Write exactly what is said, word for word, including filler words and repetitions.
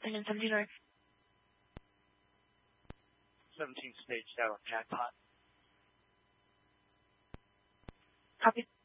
And then seventeen or seventeen stage down jackpot. copy.